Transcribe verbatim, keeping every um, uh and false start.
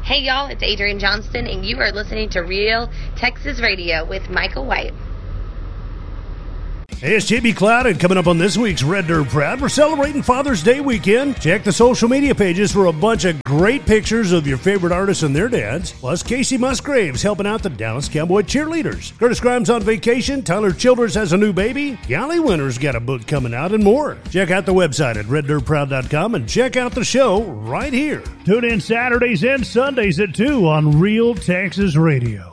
Hey y'all, it's Adrian Johnston, and you are listening to Real Texas Radio with Michael White. Hey, it's J B Cloud, and coming up on this week's Red Dirt Proud, we're celebrating Father's Day weekend. Check the social media pages for a bunch of great pictures of your favorite artists and their dads. Plus, Casey Musgraves helping out the Dallas Cowboy cheerleaders. Curtis Grimes on vacation. Tyler Childers has a new baby. Gally Winter's got a book coming out, and more. Check out the website at red dirt proud dot com and check out the show right here. Tune in Saturdays and Sundays at two on Real Texas Radio.